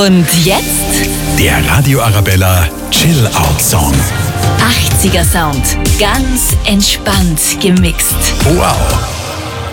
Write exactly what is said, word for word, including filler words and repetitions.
Und jetzt Der Radio Arabella Chill Out Song. achtziger Sound. Ganz entspannt gemixt. Wow.